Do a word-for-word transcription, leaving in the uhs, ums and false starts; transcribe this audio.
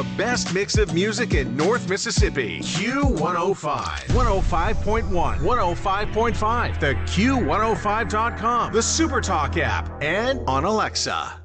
The best mix of music in North Mississippi. Q one oh five. one oh five point one. one oh five point five. The Q one oh five dot com. The SuperTalk app. And on Alexa.